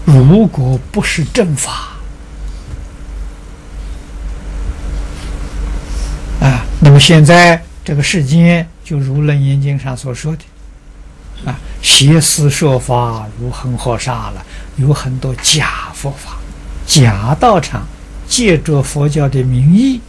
如果不是正法啊，那么现在这个世间就如《楞严经》上所说的啊，邪思说法如恒河沙了，有很多假佛法、假道场，借着佛教的名义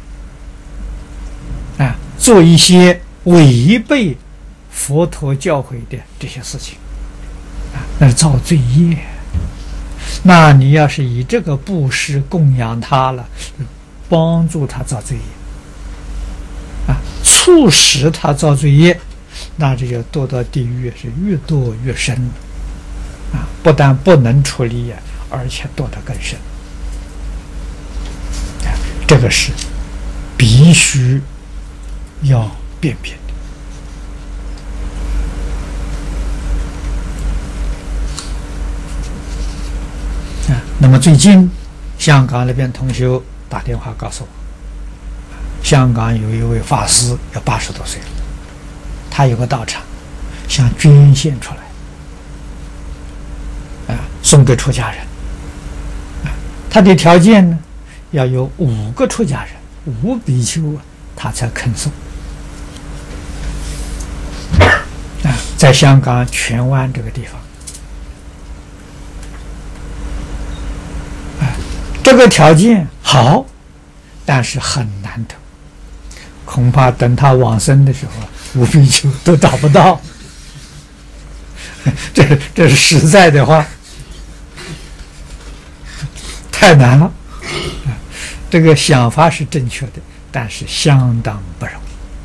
啊，做一些违背佛陀教诲的这些事情啊，那是造罪业。那你要是以这个布施供养他了，帮助他造罪业啊，促使他造罪业，那这就堕到地狱是越堕越深啊！不但不能处理呀，而且堕得更深啊！这个是必须要辨别的啊。那么最近香港那边同学打电话告诉我，香港有一位法师要80多岁了，他有个道场，想捐献出来，啊，送给出家人，啊，他的条件呢，要有5个出家人，5比丘啊，他才肯送，啊，在香港荃湾这个地方，啊，这个条件好，但是很难得，恐怕等他往生的时候，5比丘都找不到。这是实在的话，太难了。这个想法是正确的，但是相当不容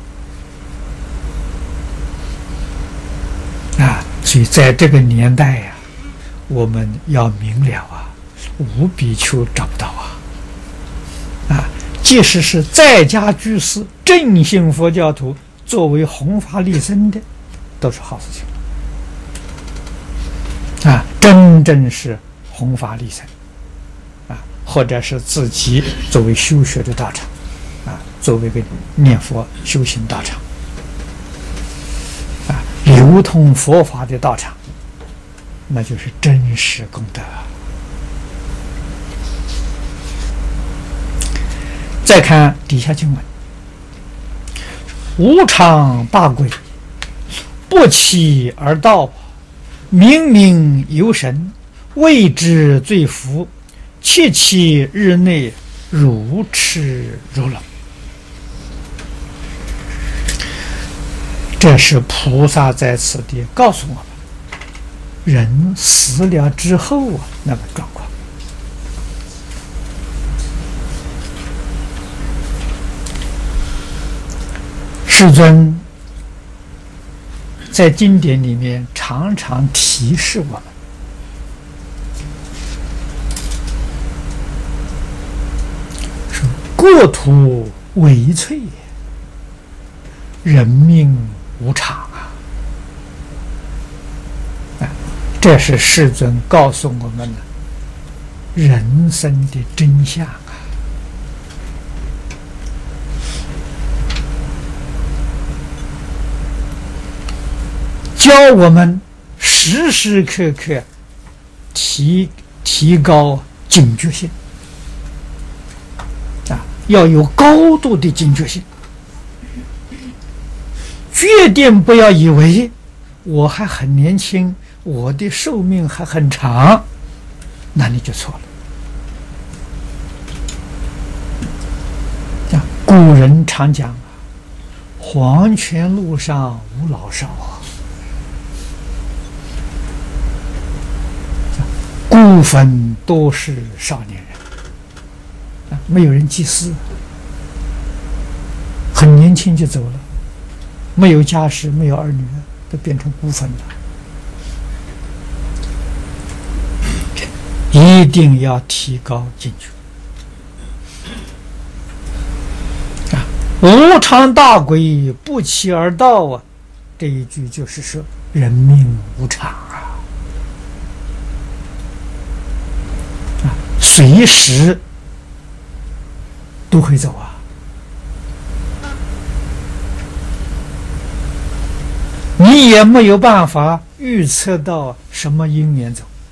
易啊！所以在这个年代呀，我们要明了啊，5比丘找不到啊！即使是在家居士、正信佛教徒，作为弘法利生的，都是好事情啊！真正是弘法利生啊，或者是自己作为修学的道场啊，作为一个念佛修行道场啊，流通佛法的道场，那就是真实功德。再看底下经文：无常大贵，不期而到，明明有神，谓之罪福，切其日内如痴如聋。这是菩萨在此地告诉我们，人死了之后啊，那个状况。世尊在经典里面常常提示我们，说国土危脆，人命无常啊！这是世尊告诉我们的人生的真相啊！教我们时时刻刻提高警觉性啊，要有高度的警觉性，决定不要以为我还很年轻，我的寿命还很长，那你就错了。古人常讲啊，黄泉路上无老少啊。部分都是少年人，没有人祭祀，很年轻就走了，没有家室，没有儿女，都变成孤坟了。一定要提高警觉啊！无常大贵，不期而到啊！这一句就是说，人命无常啊！随时都会走啊！你也没有办法预测到什么因缘走。